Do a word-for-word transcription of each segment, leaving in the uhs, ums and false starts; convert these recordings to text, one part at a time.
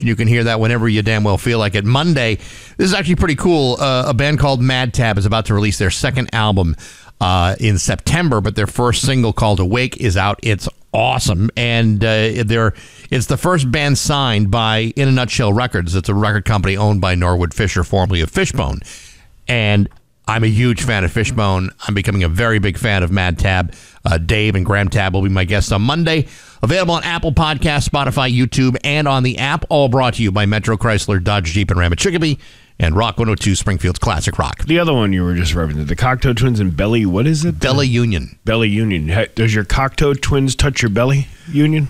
You can hear that whenever you damn well feel like it. Monday, this is actually pretty cool. Uh, a band called Mad Tab is about to release their second album uh, in September, but their first single called Awake is out. It's awesome. And uh, they're, it's the first band signed by In a Nutshell Records. It's a record company owned by Norwood Fisher, formerly of Fishbone. And I'm a huge fan of Fishbone. I'm becoming a very big fan of Mad Tab. Uh, Dave and Graham Tab will be my guests on Monday. Available on Apple Podcasts, Spotify, YouTube, and on the app. All brought to you by Metro Chrysler, Dodge, Jeep, and Ram at Chicopee, and Rock one oh two, Springfield's Classic Rock. The other one you were just referencing, the Cocteau Twins and Belly, what is it? Belly Union. Belly Union. Does your Cocteau Twins touch your Belly Union?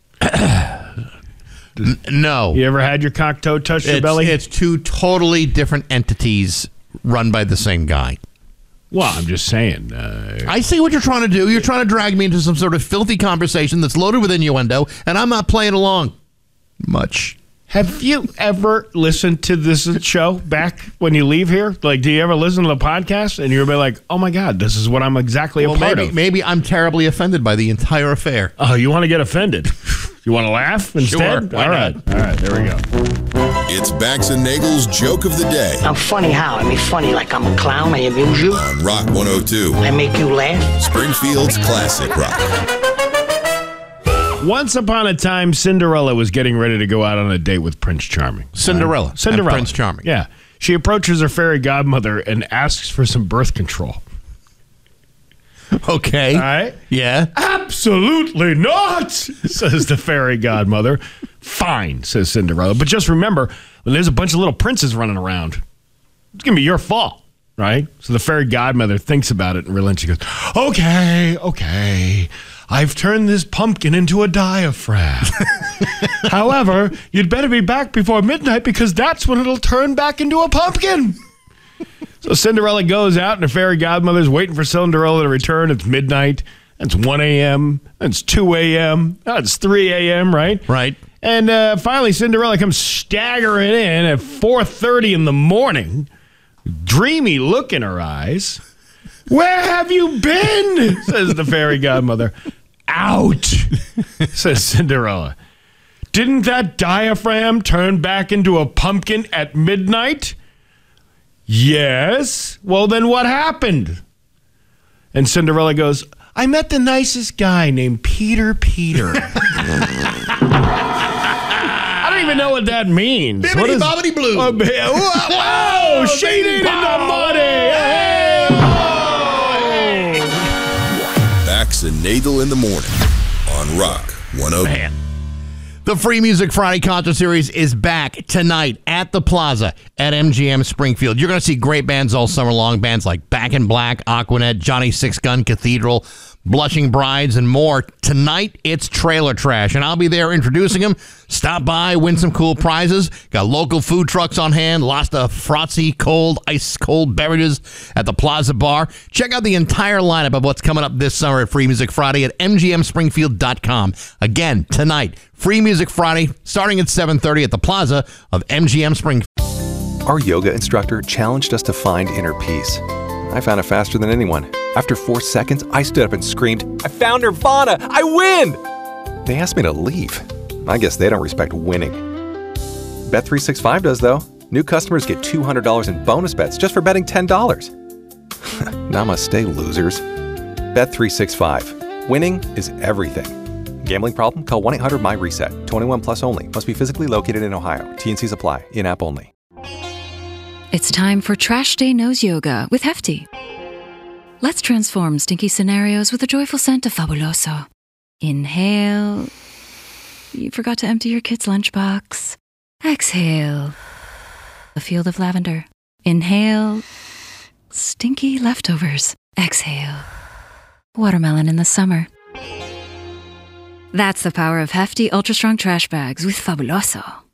N- no. You ever had your Cocteau touch it's, your belly? It's two totally different entities run by the same guy. Well, I'm just saying. Uh, I see what you're trying to do. You're trying to drag me into some sort of filthy conversation that's loaded with innuendo, and I'm not playing along much. Have you ever listened to this show back when you leave here? Like, do you ever listen to the podcast and you're like, oh my God, this is what I'm exactly a well, part maybe, of? Maybe I'm terribly offended by the entire affair. Oh, you want to get offended? You want to laugh instead? Sure, All right. All right, there we go. It's Bax and Nagel's Joke of the Day. I'm funny how? I mean funny like I'm a clown, I amuse you. On Rock one oh two. I make you laugh. Springfield's Classic Rock. Once upon a time, Cinderella was getting ready to go out on a date with Prince Charming. Cinderella. Right? Cinderella. And Prince Charming. Yeah. She approaches her fairy godmother and asks for some birth control. Okay. All right. Yeah. Absolutely not, says the fairy godmother. Fine, says Cinderella. But just remember, when there's a bunch of little princes running around, it's going to be your fault, right? So the fairy godmother thinks about it and relents. She goes, okay, okay. I've turned this pumpkin into a diaphragm. However, you'd better be back before midnight because that's when it'll turn back into a pumpkin. So Cinderella goes out and the fairy godmother's waiting for Cinderella to return. It's midnight. It's one a.m. It's two a.m. It's three a.m., right? Right. And uh, finally, Cinderella comes staggering in at four thirty in the morning, dreamy look in her eyes. Where have you been? Says the fairy godmother. Out, says Cinderella. Didn't that diaphragm turn back into a pumpkin at midnight? Yes. Well, then what happened? And Cinderella goes, I met the nicest guy named Peter Peter. I don't even know what that means. Bibbidi What is, bobbidi blue. Oh, whoa, whoa, shaded in the money. Hey, oh. Bax and Nagel in the morning on Rock one oh two. Man. The Free Music Friday concert series is back tonight at the Plaza at M G M Springfield. You're going to see great bands all summer long. Bands like Back in Black, Aquanet, Johnny Six Gun, Cathedral, Blushing Brides, and more. Tonight, it's Trailer Trash, and I'll be there introducing them. Stop by, win some cool prizes. Got local food trucks on hand, lots of frothy, cold, ice-cold beverages at the Plaza Bar. Check out the entire lineup of what's coming up this summer at Free Music Friday at m g m springfield dot com. Again, tonight, Free Music Friday, starting at seven thirty at the Plaza of M G M Springfield. Our yoga instructor challenged us to find inner peace. I found it faster than anyone. After four seconds, I stood up and screamed, I found Nirvana! I win! They asked me to leave. I guess they don't respect winning. Bet three sixty-five does, though. New customers get two hundred dollars in bonus bets just for betting ten dollars. Namaste, losers. Bet three sixty-five. Winning is everything. Gambling problem? Call one eight hundred my reset. twenty-one plus only. Must be physically located in Ohio. T and C's apply. In-app only. It's time for Trash Day Nose Yoga with Hefty. Let's transform stinky scenarios with a joyful scent of Fabuloso. Inhale. You forgot to empty your kid's lunchbox. Exhale. A field of lavender. Inhale. Stinky leftovers. Exhale. Watermelon in the summer. That's the power of Hefty Ultra Strong Trash Bags with Fabuloso.